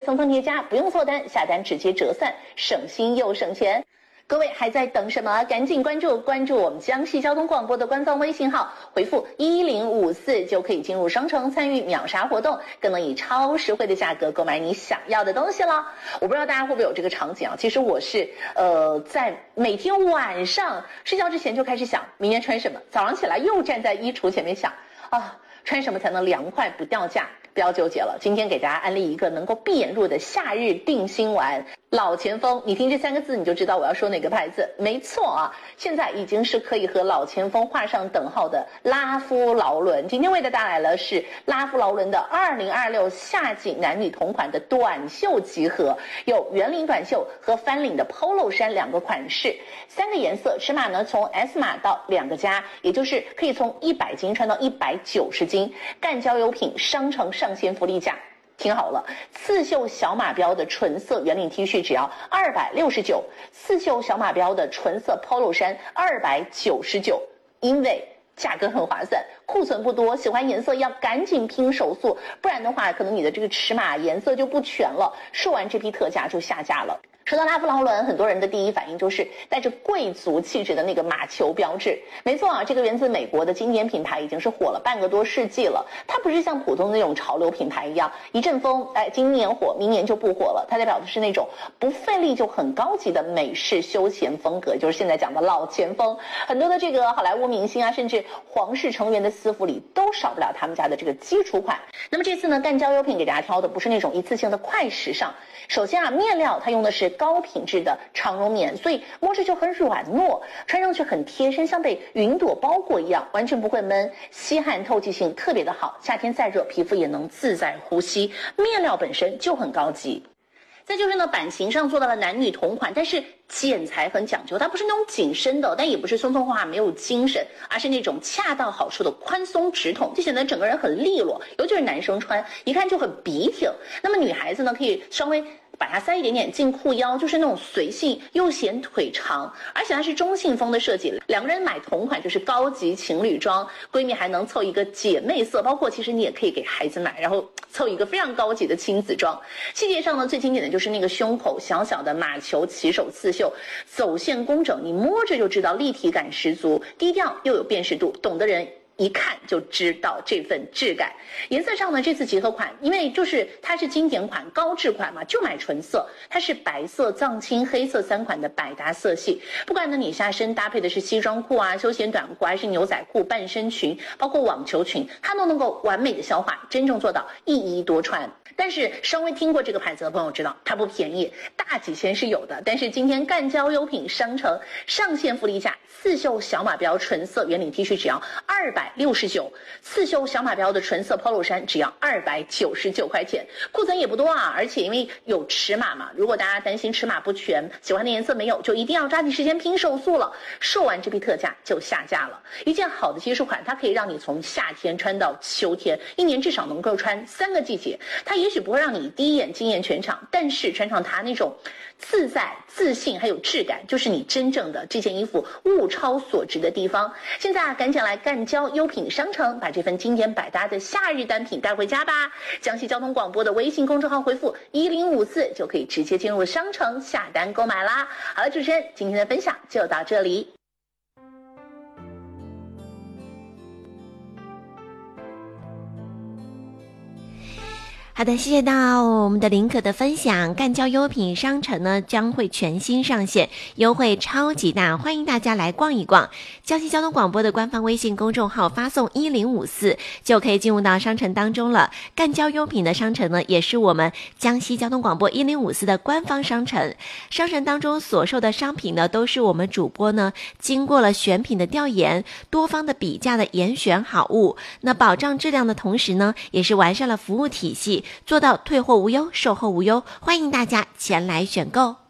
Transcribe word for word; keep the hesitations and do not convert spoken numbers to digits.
层层叠加，不用凑单，下单直接折算，省心又省钱。各位还在等什么？赶紧关注关注我们江西交通广播的官方微信号，回复一零五四就可以进入商城参与秒杀活动，更能以超实惠的价格购买你想要的东西了。我不知道大家会不会有这个场景啊？其实我是呃在每天晚上睡觉之前就开始想明天穿什么，早上起来又站在衣橱前面想啊，穿什么才能凉快不掉价？不要纠结了，今天给大家安利一个能够闭眼入的夏日定心丸老前锋。你听这三个字你就知道我要说哪个牌子，没错啊，现在已经是可以和老前锋画上等号的拉夫劳伦。今天为大家带来了是拉夫劳伦的二零二六夏季男女同款的短袖集合，有圆领短袖和翻领的 polo 衫两个款式，三个颜色，尺码呢从 S 码到两个加，也就是可以从一百斤穿到一百九十斤。干胶优品商城上线福利价，听好了，刺绣小马标的纯色圆领 T 恤只要二百六十九，刺绣小马标的纯色 polo 衫二百九十九，因为价格很划算，库存不多，喜欢颜色要赶紧拼手速，不然的话可能你的这个尺码颜色就不全了，售完这批特价就下架了。说到拉夫劳伦，很多人的第一反应就是带着贵族气质的那个马球标志。没错啊，这个源自美国的经典品牌已经是火了半个多世纪了。它不是像普通的那种潮流品牌一样，一阵风，哎，今年火，明年就不火了。它代表的是那种不费力就很高级的美式休闲风格，就是现在讲的老前锋。很多的这个好莱坞明星啊，甚至皇室成员的私服里都少不了他们家的这个基础款。那么这次呢，干胶优品给大家挑的不是那种一次性的快时尚。首先啊，面料它用的是高品质的长绒棉，所以摸着就很软糯，穿上去很贴身，像被云朵包裹一样，完全不会闷，吸汗透气性特别的好，夏天再热皮肤也能自在呼吸，面料本身就很高级。再就是呢，版型上做到了男女同款，但是剪裁很讲究，它不是那种紧身的，但也不是松松垮垮没有精神，而是那种恰到好处的宽松直筒，就显得整个人很利落，尤其是男生穿一看就很笔挺。那么女孩子呢，可以稍微把它塞一点点进裤腰，就是那种随性又显腿长，而且它是中性风的设计，两个人买同款就是高级情侣装，闺蜜还能凑一个姐妹色，包括其实你也可以给孩子买，然后凑一个非常高级的亲子装。细节上呢，最经典的就是那个胸口小小的马球起手刺绣，走线工整，你摸着就知道立体感十足，低调又有辨识度，懂的人一看就知道这份质感。颜色上呢，这次集合款因为就是它是经典款高质款嘛，就买纯色，它是白色藏青黑色三款的百搭色系。不管呢你下身搭配的是西装裤啊、休闲短裤，还是牛仔裤、半身裙，包括网球裙，它都能够完美的消化，真正做到一衣多穿。但是稍微听过这个牌子的朋友知道它不便宜，大几千是有的。但是今天干胶优品商城上线福利价，刺绣小马标纯色圆领 T 恤只要二百六十九，刺绣小马标的纯色 polo 衫只要二百九十九块钱，库存也不多啊，而且因为有尺码嘛，如果大家担心尺码不全，喜欢的颜色没有，就一定要抓紧时间拼手速了，售完这批特价就下架了。一件好的基础款，它可以让你从夏天穿到秋天，一年至少能够穿三个季节。它也许不会让你第一眼惊艳全场，但是穿上它那种自在、自信还有质感，就是你真正的这件衣服物超所值的地方。现在啊，赶紧来干胶优品商城，把这份经典百搭的夏日单品带回家吧。江西交通广播的微信公众号回复一零五四就可以直接进入商城下单购买啦。好了，主持人，今天的分享就到这里。 好的，谢谢到我们的林可的分享。干胶优品商城呢将会全新上线，优惠超级大，欢迎大家来逛一逛。江西交通广播的官方微信公众号发送一零五四就可以进入到商城当中了。干胶优品的商城呢也是我们江西交通广播一零五四的官方商城，商城当中所售的商品呢都是我们主播呢经过了选品的调研，多方的比价的严选好物，那保障质量的同时呢也是完善了服务体系，做到退货无忧，售后无忧，欢迎大家前来选购。